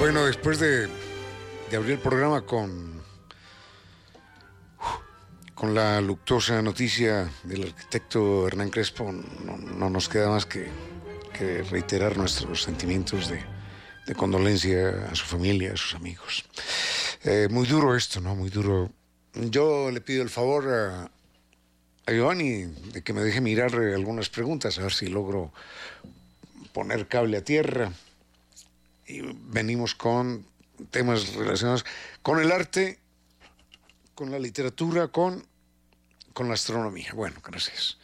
Bueno, después de abrir el programa con la luctuosa noticia del arquitecto Hernán Crespo, no nos queda más que reiterar nuestros sentimientos de condolencia a su familia, a sus amigos. Muy duro esto, ¿no? Muy duro. Yo le pido el favor a Giovanni de que me deje mirar algunas preguntas, a ver si logro poner cable a tierra. Y venimos con temas relacionados con el arte, con la literatura, con la astronomía. Bueno, gracias.